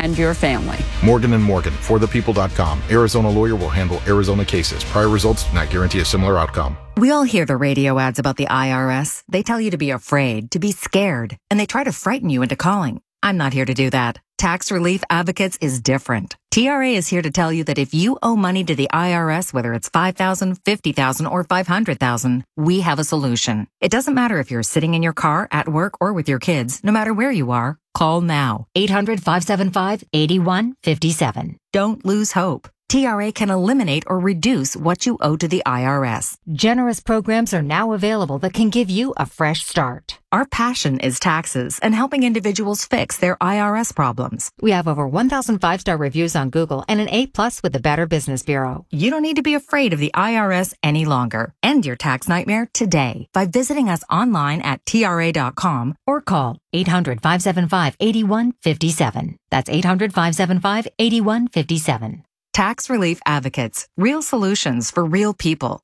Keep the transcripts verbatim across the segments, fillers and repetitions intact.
and your family. Morgan and Morgan, for the people dot com. Arizona lawyer will handle Arizona cases. Prior results do not guarantee a similar outcome. We all hear the radio ads about the I R S. They tell you to be afraid, to be scared, and they try to frighten you into calling. I'm not here to do that. Tax Relief Advocates is different. T R A is here to tell you that if you owe money to the I R S, whether it's five thousand dollars, fifty thousand dollars, or five hundred thousand dollars, we have a solution. It doesn't matter if you're sitting in your car, at work, or with your kids. No matter where you are, call now. eight hundred, five seven five, eight one five seven. Don't lose hope. T R A can eliminate or reduce what you owe to the I R S. Generous programs are now available that can give you a fresh start. Our passion is taxes and helping individuals fix their I R S problems. We have over one thousand five-star reviews on Google and an A plus with the Better Business Bureau. You don't need to be afraid of the I R S any longer. End your tax nightmare today by visiting us online at T R A dot com or call eight hundred, five seven five, eight one five seven. That's eight hundred, five seven five, eight one five seven. Tax Relief Advocates. Real solutions for real people.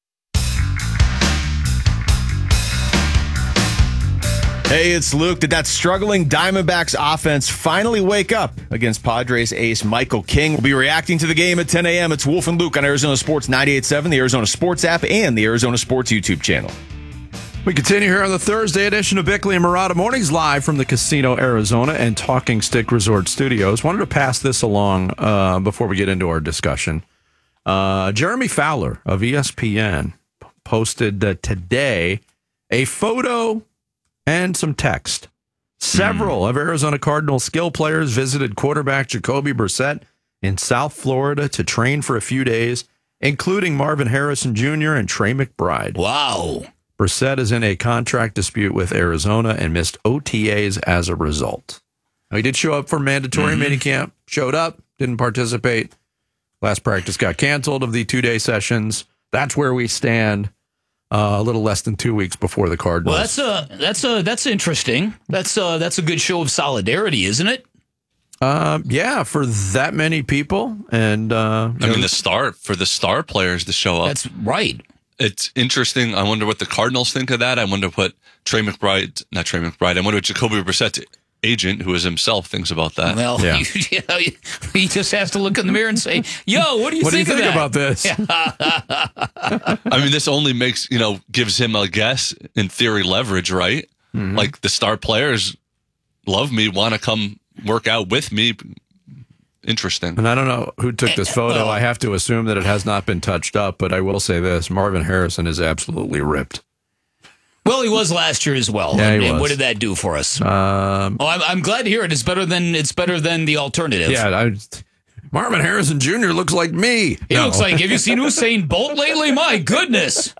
Hey, it's Luke. Did that struggling Diamondbacks offense finally wake up against Padres ace Michael King? We'll be reacting to the game at ten a.m. It's Wolf and Luke on Arizona Sports ninety-eight point seven, the Arizona Sports app, and the Arizona Sports YouTube channel. We continue here on the Thursday edition of Bickley and Murata Mornings, live from the Casino Arizona and Talking Stick Resort Studios. Wanted to pass this along uh, before we get into our discussion. Uh, Jeremy Fowler of E S P N posted uh, today a photo and some text. Several mm. of Arizona Cardinals skill players visited quarterback Jacoby Brissett in South Florida to train for a few days, including Marvin Harrison Junior and Trey McBride. Wow. Brissett is in a contract dispute with Arizona and missed O T As as a result. Now, he did show up for mandatory mm-hmm. minicamp, showed up, didn't participate. Last practice got canceled of the two-day sessions. That's where we stand uh, a little less than two weeks before the Cardinals. Well, that's a, that's a, that's interesting. That's a, that's a good show of solidarity, isn't it? Uh, yeah, for that many people. And uh, I mean, the star, for the star players to show up. That's right. It's interesting. I wonder what the Cardinals think of that. I wonder what Trey McBride, not Trey McBride, I wonder what Jacoby Brissett's agent, who is himself, thinks about that. Well, yeah. you, you know, he just has to look in the mirror and say, yo, what do you what think, do you think of about this? I mean, this only makes, you know, gives him, I guess, in theory, leverage, right? Mm-hmm. Like the star players love me, want to come work out with me. Interesting. And I don't know who took this photo. I have to assume that it has not been touched up, but I will say this. Marvin Harrison is absolutely ripped. Well, he was last year as well. Yeah, and, he and was. what did that do for us? Um, oh, I'm, I'm glad to hear it. It's better than it's better than the alternative. Yeah, I, Marvin Harrison Junior looks like me. He no. looks like, have you seen Usain Bolt lately? My goodness.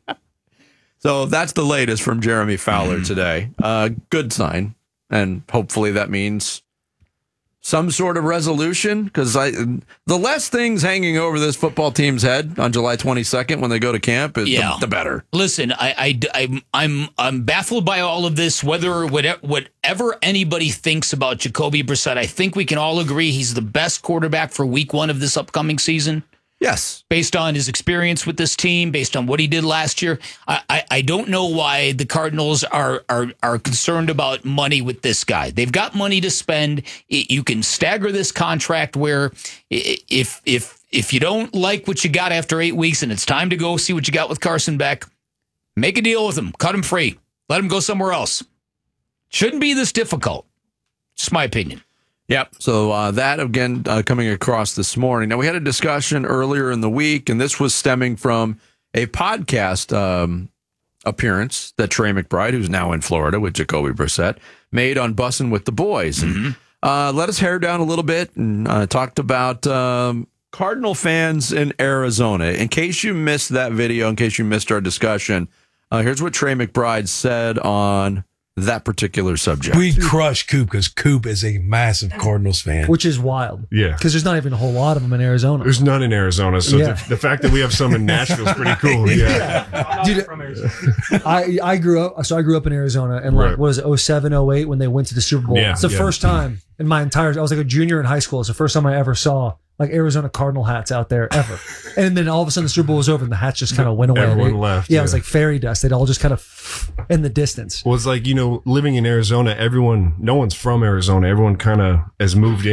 So that's the latest from Jeremy Fowler mm. today. Uh, good sign. And hopefully that means some sort of resolution, because I the less things hanging over this football team's head on July twenty-second when they go to camp, is yeah. the, the better. Listen, I, I, I'm, I'm, I'm baffled by all of this, whether whatever anybody thinks about Jacoby Brissett. I think we can all agree he's the best quarterback for week one of this upcoming season. Yes. Based on his experience with this team, based on what he did last year. I, I, I don't know why the Cardinals are, are are concerned about money with this guy. They've got money to spend. You can stagger this contract where if if if you don't like what you got after eight weeks and it's time to go see what you got with Carson Beck, make a deal with him. Cut him free. Let him go somewhere else. Shouldn't be this difficult. Just my opinion. Yep. So uh, that, again, uh, coming across this morning. Now, we had a discussion earlier in the week, and this was stemming from a podcast um, appearance that Trey McBride, who's now in Florida with Jacoby Brissett, made on Bussin' with the Boys. Mm-hmm. And uh, let us hair down a little bit and uh, talked about um, Cardinal fans in Arizona. In case you missed that video, in case you missed our discussion, uh, here's what Trey McBride said on that particular subject. We crush Coop because Coop is a massive Cardinals fan. Which is wild. Yeah. Because there's not even a whole lot of them in Arizona. There's none in Arizona. So yeah. the, the fact that we have some in Nashville is pretty cool. Yeah. yeah. Dude, from Arizona. I, I grew up, so I grew up in Arizona and like, right. what is it, oh seven, oh eight when they went to the Super Bowl. Yeah, it's the yeah. first time in my entire, I was like a junior in high school. It's the first time I ever saw like Arizona Cardinal hats out there ever. And then all of a sudden the Super Bowl was over and the hats just kind of went away. Everyone they, left. Yeah, yeah, it was like fairy dust. They'd all just kind of in the distance. Well, it's like, you know, living in Arizona, everyone, no one's from Arizona. Everyone kind of has moved in.